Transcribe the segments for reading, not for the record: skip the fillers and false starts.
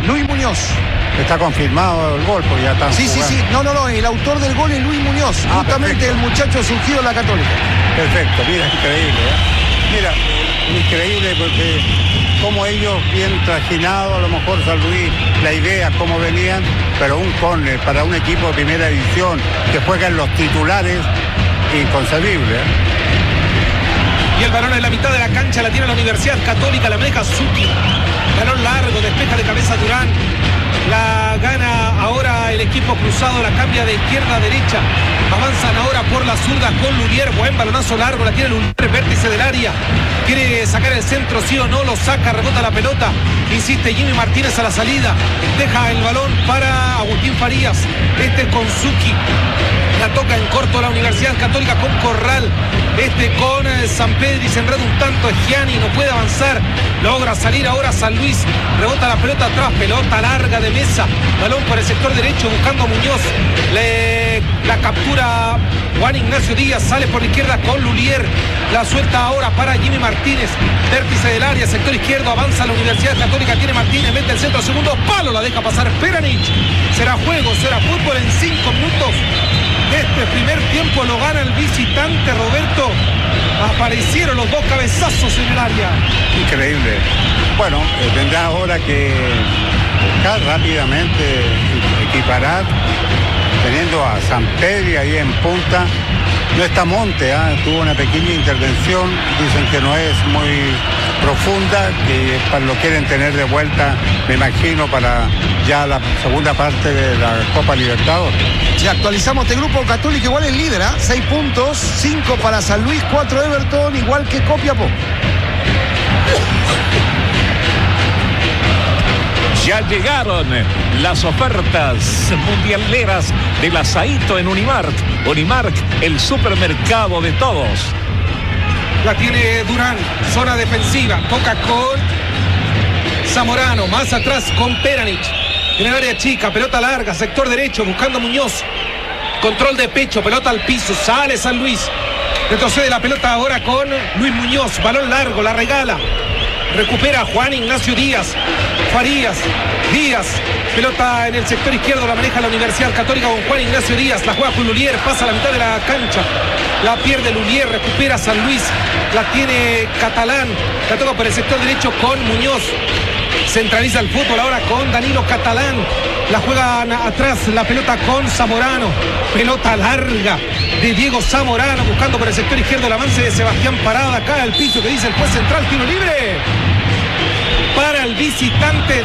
Luis Muñoz. Está confirmado el gol, porque ya está. Sí, no, el autor del gol es Luis Muñoz, justamente perfecto. el muchacho surgido en la Católica. Perfecto, mira, increíble, Mira, increíble porque como ellos bien trajinados, a lo mejor San Luis, la idea, cómo venían, pero un córner para un equipo de primera división que juegan los titulares, inconcebible, Y el balón en la mitad de la cancha la tiene la Universidad Católica, la maneja Zucchi. Balón largo, despeja de cabeza Durán. La gana ahora el equipo cruzado, la cambia de izquierda a derecha. Avanzan ahora por la zurda con Lulier. Buen balonazo largo, la tiene Lulier, vértice del área. Quiere sacar el centro, sí o no, lo saca, rebota la pelota. Insiste Jimmy Martínez a la salida. Deja el balón para Agustín Farías. Con Zucchi. La toca en corto la Universidad Católica con Corral. Con San Pedro y se enreda un tanto. Gianni no puede avanzar. Logra salir ahora San Luis. Rebota la pelota atrás. Pelota larga de Mesa. Balón por el sector derecho buscando a Muñoz. La captura Juan Ignacio Díaz. Sale por la izquierda con Lulier. La suelta ahora para Jimmy Martínez. Vértice del área. Sector izquierdo. Avanza la Universidad Católica. Tiene Martínez. Mete el centro. Segundo palo. La deja pasar Peranich. Será juego. Será fútbol en 5 minutos. Este primer tiempo lo gana el visitante Roberto. Aparecieron los dos cabezazos en el área. Increíble. Bueno, tendrá ahora que buscar rápidamente equiparar, teniendo a San Pedro ahí en punta. No está Monte, tuvo una pequeña intervención, dicen que no es muy profunda, que lo quieren tener de vuelta, me imagino, para ya la segunda parte de la Copa Libertadores. Si actualizamos este grupo, Católica igual es líder, 6 puntos, 5 para San Luis, 4 Everton, igual que Copiapó. Ya llegaron las ofertas mundialeras de la Saito en Unimark. Unimark, el supermercado de todos. La tiene Durán, zona defensiva. Toca con Zamorano, más atrás con Peranich. En el área chica, pelota larga, sector derecho, buscando a Muñoz. Control de pecho, pelota al piso, sale San Luis. Retrocede la pelota ahora con Luis Muñoz. Balón largo, la regala. Recupera Juan Ignacio Díaz. Farías, Díaz. Pelota en el sector izquierdo, la maneja la Universidad Católica con Juan Ignacio Díaz. La juega con Lulier, pasa a la mitad de la cancha. La pierde Lulier, recupera San Luis. La tiene Catalán. La toca por el sector derecho con Muñoz. Centraliza el fútbol ahora con Danilo Catalán. La juegan atrás la pelota con Zamorano. Pelota larga de Diego Zamorano buscando por el sector izquierdo el avance de Sebastián Parada. Cae al piso que dice el juez central. Tiro libre para el visitante.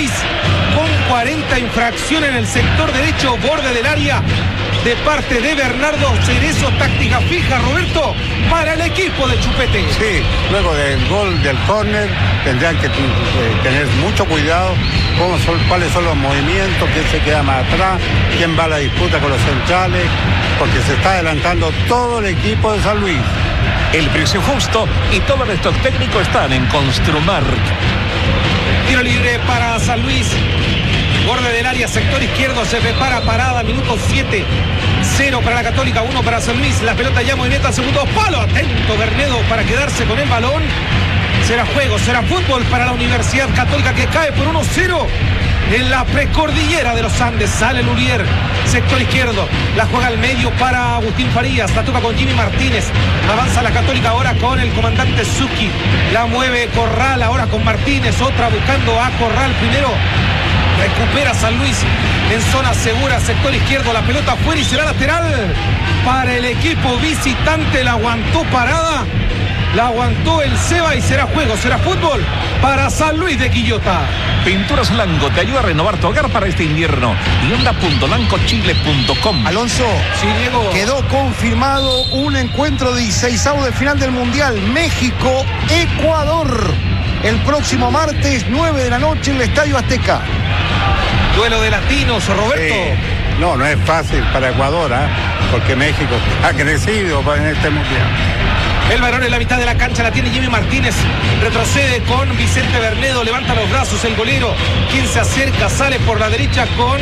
6:40. Infracción en el sector derecho, borde del área de parte de Bernardo Cerezo. Táctica fija, Roberto, para el equipo de Chupete. Sí, luego del gol del córner tendrán que tener mucho cuidado cuáles son los movimientos, quién se queda más atrás, quién va a la disputa con los centrales, porque se está adelantando todo el equipo de San Luis. El precio justo y todos estos técnicos están en Construmark. Tiro libre para San Luis. Borde del área, sector izquierdo, se prepara Parada, minuto 7. 0 para la Católica, 1 para San Luis. La pelota ya movimiento al segundo palo. Atento Bernedo para quedarse con el balón. Será juego, será fútbol para la Universidad Católica que cae por 1-0 en la precordillera de los Andes. Sale Lulier, sector izquierdo. La juega al medio para Agustín Farías. La toca con Jimmy Martínez. Avanza la Católica ahora con el comandante Zucchi. La mueve Corral ahora con Martínez. Otra buscando a Corral primero. Recupera San Luis en zona segura, sector izquierdo, la pelota afuera y será lateral para el equipo visitante. La aguantó Parada, la aguantó el Seba y será juego, será fútbol para San Luis de Quillota. Pinturas Lanco te ayuda a renovar tu hogar para este invierno. Tienda.lancochile.com. Alonso, Sí, Diego. quedó confirmado un encuentro de 16avos de final del Mundial. México-Ecuador. El próximo martes, 9 de la noche en el Estadio Azteca. Duelo de latinos, Roberto. No es fácil para Ecuador, porque México ha crecido en este mundial. El balón en la mitad de la cancha la tiene Jimmy Martínez. Retrocede con Vicente Bernedo. Levanta los brazos el golero. Quien se acerca sale por la derecha con...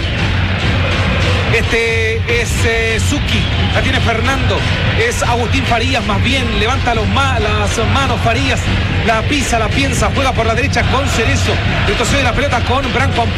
es Zucchi. La tiene Fernando. Es Agustín Farías más bien. Levanta las manos Farías. La pisa, la piensa. Juega por la derecha con Cerezo. Retrocede la pelota con Branco